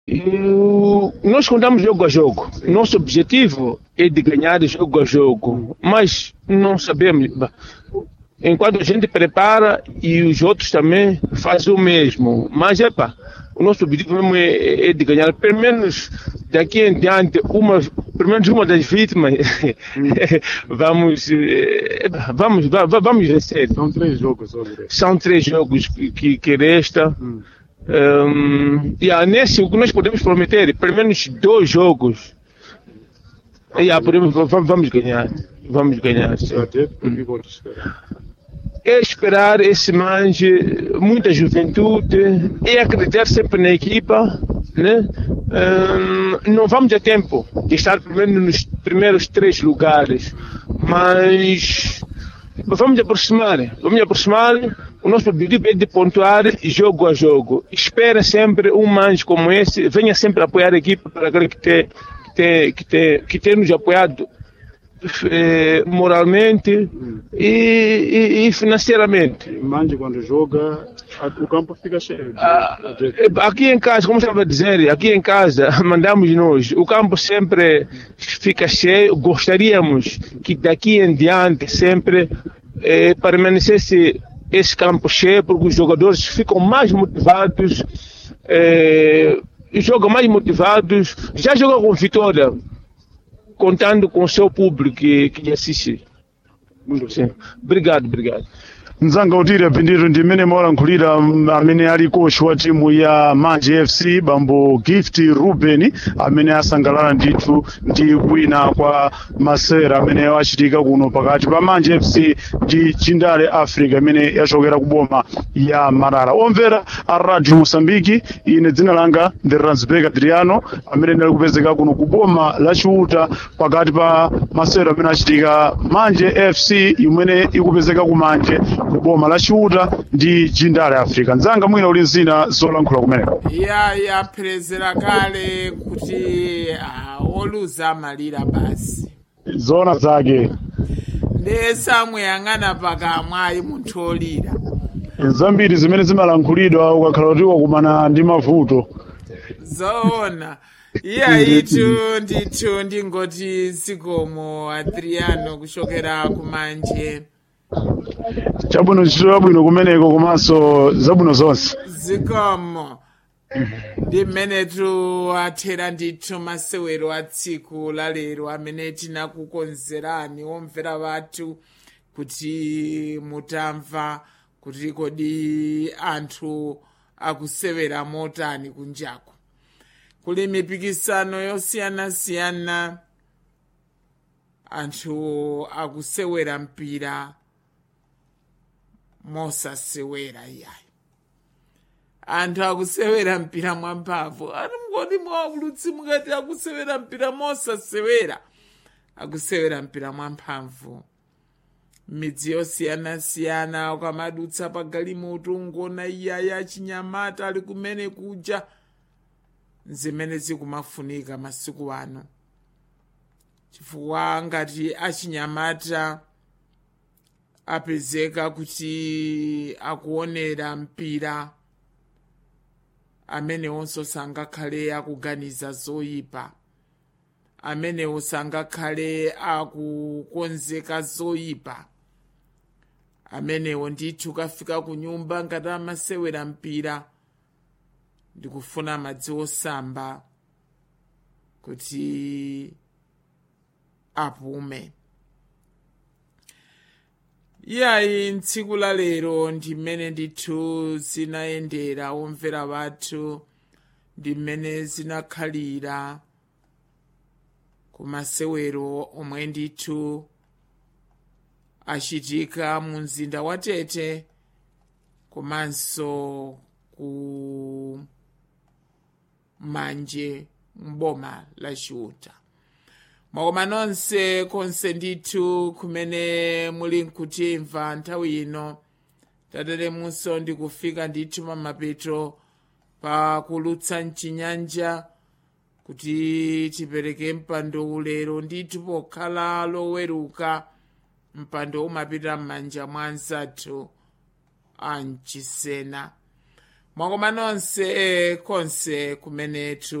Nós contamos jogo a jogo. Nosso objetivo é de ganhar jogo a jogo, mas não sabemos. Enquanto a gente prepara e os outros também fazem o mesmo. Mas, o nosso objetivo mesmo é de ganhar, pelo menos daqui em diante, pelo menos uma das vítimas, vamos vencer. São 3 jogos, São 3 jogos que resta. Nesse, o que nós podemos prometer, pelo menos 2 jogos. Vamos ganhar. Vamos ganhar. Sim. É esperar esse manje, muita juventude, e acreditar sempre na equipa, né? Não vamos ter tempo de estar primeiro nos primeiros 3 lugares, mas vamos aproximar. O nosso objetivo é de pontuar jogo a jogo. Espera sempre um manje como esse, venha sempre apoiar a equipa para aquele que tem nos apoiado moralmente e financeiramente. Manje quando joga, o campo fica cheio. Aqui em casa, como estava a dizer, aqui em casa mandamos nós. O campo sempre fica cheio. Gostaríamos que daqui em diante sempre permanecesse esse campo cheio, porque os jogadores ficam mais motivados, jogam mais motivados. Já jogou com vitória, contando com o seu público que assiste. Sim. Obrigado. Nzanga utira pindiro ndimene mwalankhulira amene ali coach wa timu ya Manje FC bambo Gift Ruben amene asangalala ndithu ndi wina kwa masera amene achitika kuno pakati pa Manje FC ndi Chindale Africa amene yachokera ku boma ya Marara. Omvera a Radio Mosambiki, ine dzina langa ndi Ransberg Adriano amene ndali kupezeka kuno ku boma la Chiuta pakati pa masera amene achitika Manje FC imene ikupezeka ku Manje kuboma la Chiuta ndi Chindale Africa. Nzanga mwina uli nzina zolankhula kumeneko. Ya prezera kale kuti oluza malira basi. Zona zake. Samwe yang'ana pakamwa ali munthu olira. Zambiri zimene zimalankhulidwa ukakhala kuti wakumana ndi mavuto. Zoona. Ndithu ndingoti zikomo Adriano kuchokera ku Manje. Chabwino kumeneko komanso zabwino zonse. Zikomo. Ndi mmene athera ndithu masewero a tsiku la lero amene tinakukonzerani omvera wathu kuti mutamva kuti kodi anthu akusewera motani kunjaku. Kuli mipikisano yosiyanasiyana, anthu akusewera mpira mosasewera iyayi. Anthu akusewera mpira mwamphamvu. Mukoti mwaulutsi mukati akusewera mpira mosasewera. Akusewera mpira mwamphamvu. Midzi yosiyanasiyana ukamadutsa pagalimoto ngona iyayi achinyamata ali kumene kuja. Zimene zikumafunika masiku ano. Chifukwa ngati achinyamata apezeka kuti akuonera mpira, amenewo sangakhale akuganiza zoyipa, amenewo sangakhale akukonzeka zoyipa, amenewo ndithu kafika ku nyumba ngati amasewera mpira ndikufuna madzi osamba kuti apume. Ntsiku la lero ndi mmene ndithu zinayendera omvera wathu, ndi mmene zinakhalira ku masewero omwe ndithu achitika mu mzinda wa Tete komanso ku Manje mboma la Chiuta. Mwakoma nonse konse ndithu kumene muli nkutimva nthawi ino. Tateremunso ndikufika ndithu mamapeto pa kulutsa mchinyanja kuti tipereke mpando ulero ndithu pokhala loweruka. Mpando umapita m'manja mwa anzathu amchisena. mwakoma nonse konse kumenetu